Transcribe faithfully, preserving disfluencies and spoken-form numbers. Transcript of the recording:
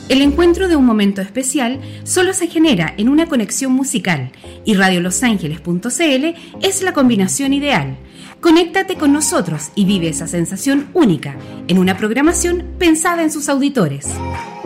El encuentro de un momento especial solo se genera en una conexión musical y radio los ángeles punto c l es la combinación ideal. Conéctate con nosotros y vive esa sensación única en una programación pensada en sus auditores.